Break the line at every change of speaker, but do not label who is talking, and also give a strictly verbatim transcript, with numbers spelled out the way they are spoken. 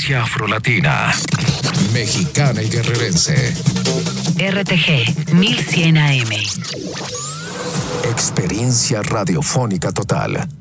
Frecuencia afrolatina, mexicana y guerrerense.
R T G mil cien A M.
Experiencia radiofónica total.